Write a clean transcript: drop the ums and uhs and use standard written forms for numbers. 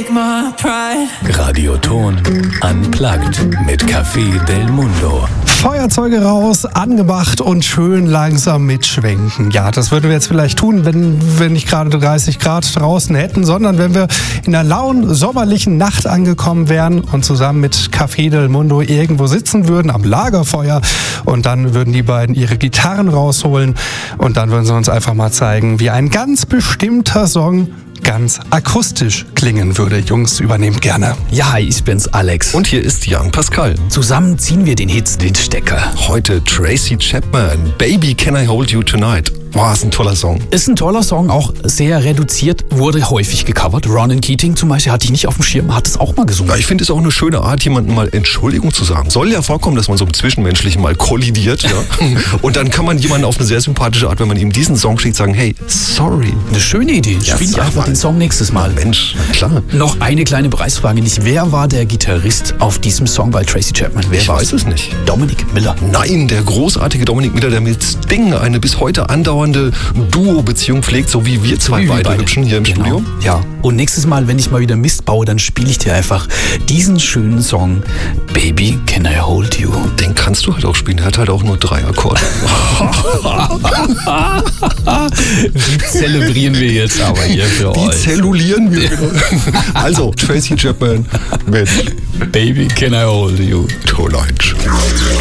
take my pride. Radioton Unplugged mit Café Del Mundo. Feuerzeuge raus, angemacht und schön langsam mitschwenken. Ja, das würden wir jetzt vielleicht tun, wenn wir nicht gerade 30 Grad draußen hätten, sondern wenn wir in einer lauen, sommerlichen Nacht angekommen wären und zusammen mit Café Del Mundo irgendwo sitzen würden am Lagerfeuer und dann würden die beiden ihre Gitarren rausholen und dann würden sie uns einfach mal zeigen, wie ein ganz bestimmter Song ganz akustisch klingen würde. Jungs, übernehmt gerne. Ja, hi, ich bin's, Alex. Und hier ist Jan Pascal. Zusammen ziehen wir den Hit, den Stecker. Heute Tracy Chapman, Baby Can I Hold You Tonight. Boah, ist ein toller Song. Ist ein toller Song, auch sehr reduziert, wurde häufig gecovert. Ronan Keating zum Beispiel hatte ich nicht auf dem Schirm, hat es auch mal gesungen. Ja, ich finde es auch eine schöne Art, jemandem mal Entschuldigung zu sagen. Soll ja vorkommen, dass man so im Zwischenmenschlichen mal kollidiert. Ja? Und dann kann man jemanden auf eine sehr sympathische Art, wenn man ihm diesen Song schickt, sagen, hey, sorry. Eine schöne Idee. Ja, Spiele ich einfach den Song nächstes Mal. Mensch, klar. Noch eine kleine Preisfrage nicht. Wer war der Gitarrist auf diesem Song bei Tracy Chapman? Wer Ich weiß es nicht. Dominic Miller. Nein, der großartige Dominic Miller, der mit Sting eine bis heute andauernde Duo-Beziehung pflegt, so wie wir zwei beide Hübschen hier im Studio. Ja, und nächstes Mal, wenn ich mal wieder Mist baue, dann spiele ich dir einfach diesen schönen Song Baby Can I Hold You. Den kannst du halt auch spielen, der hat halt auch nur 3 Akkorde. Die zelebrieren wir jetzt aber hier für Die euch. zellulieren wir. Also, Tracy Chapman mit Baby Can I Hold You. Tonight.